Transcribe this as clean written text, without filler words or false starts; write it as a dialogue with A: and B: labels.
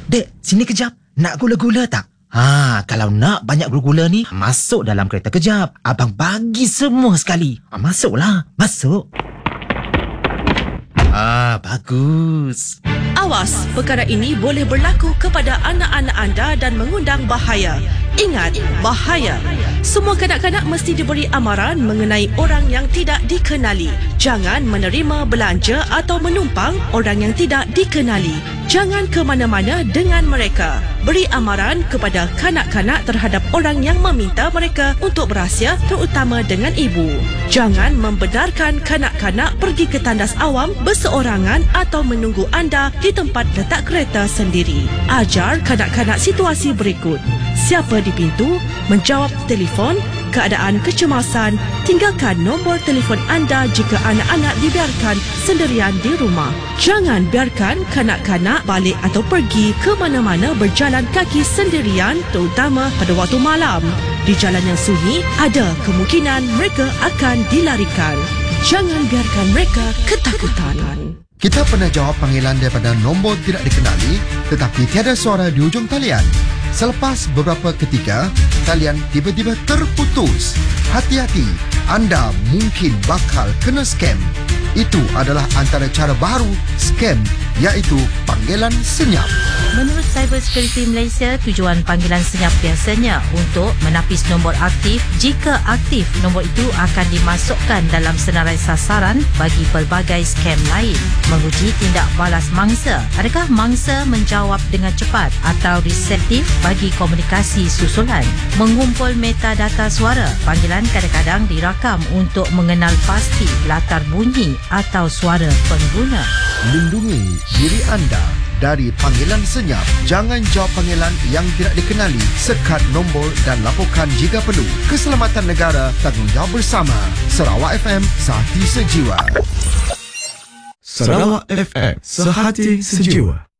A: Dek, sini kejap. Nak gula-gula tak? Kalau nak banyak gula-gula ni, masuk dalam kereta kejap. Abang bagi semua sekali. Masuklah, masuk. Bagus.
B: Awas, perkara ini boleh berlaku kepada anak-anak anda dan mengundang bahaya. Ingat, bahaya. Semua kanak-kanak mesti diberi amaran mengenai orang yang tidak dikenali. Jangan menerima belanja atau menumpang orang yang tidak dikenali. Jangan ke mana-mana dengan mereka. Beri amaran kepada kanak-kanak terhadap orang yang meminta mereka untuk berahsia, terutama dengan ibu. Jangan membenarkan kanak-kanak pergi ke tandas awam berseorangan atau menunggu anda di tempat letak kereta sendiri. Ajar kanak-kanak situasi berikut. Siapa di pintu, menjawab telefon, keadaan kecemasan, tinggalkan nombor telefon anda jika anak-anak dibiarkan sendirian di rumah. Jangan biarkan kanak-kanak balik atau pergi ke mana-mana berjalan kaki sendirian, terutama pada waktu malam. Di jalan yang sunyi, ada kemungkinan mereka akan dilarikan. Jangan biarkan mereka ketakutan.
C: Kita pernah jawab panggilan daripada nombor tidak dikenali tetapi tiada suara di ujung talian. Selepas beberapa ketika, talian tiba-tiba terputus. Hati-hati, anda mungkin bakal kena scam. Itu adalah antara cara baru scam, iaitu panggilan senyap.
D: Menurut Cyber Security Malaysia, tujuan panggilan senyap biasanya untuk menapis nombor aktif. Jika aktif, nombor itu akan dimasukkan dalam senarai sasaran bagi pelbagai scam lain. Menguji tindak balas mangsa. Adakah mangsa menjawab dengan cepat atau reseptif bagi komunikasi susulan? Mengumpul metadata suara. Panggilan kadang-kadang dirakam untuk mengenal pasti latar bunyi atau suara pengguna.
C: Lindungi diri anda dari panggilan senyap. Jangan jawab panggilan yang tidak dikenali. Sekat nombor dan laporkan jika perlu. Keselamatan negara, tanggungjawab bersama. Sarawak FM, sehati sejiwa.
E: Sarawak FM, sehati sejiwa.